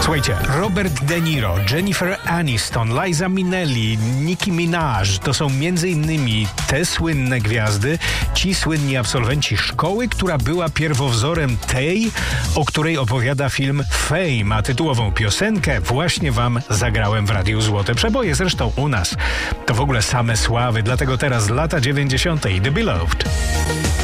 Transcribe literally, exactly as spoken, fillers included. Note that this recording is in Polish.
Słuchajcie, Robert De Niro, Jennifer Aniston, Liza Minnelli, Nicki Minaj to są między innymi te słynne gwiazdy, ci słynni absolwenci szkoły, która była pierwowzorem tej, o której opowiada film Fame, a tytułową piosenkę właśnie wam zagrałem w Radiu Złote Przeboje. Zresztą u nas to w ogóle same sławy, dlatego teraz lata dziewięćdziesiąte i The Beloved.